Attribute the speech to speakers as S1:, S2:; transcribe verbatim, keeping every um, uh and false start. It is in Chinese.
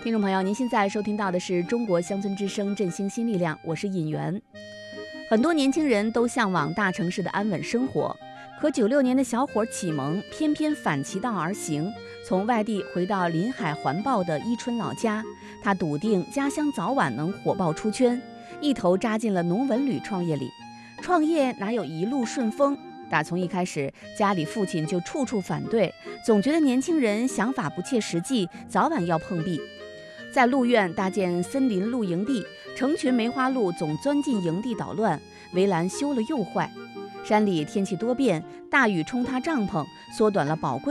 S1: 听众朋友，您现在收听到的是中国乡村之声振兴新力量，我是尹媛。很多年轻人都向往大城市的安稳生活，可九六年的小伙启蒙偏偏反其道而行，从外地回到临海环抱的伊春老家，他笃定家乡早晚能火爆出圈，一头扎进了农文旅创业里。创业哪有一路顺风？打从一开始，家里父亲就处处反对，总觉得年轻人想法不切实际，早晚要碰壁。在鹿苑搭建森林露营地，成群梅花鹿总钻进营地捣乱，围栏修了又坏。山里天气多变，大雨冲塌帐篷，缩短了宝贵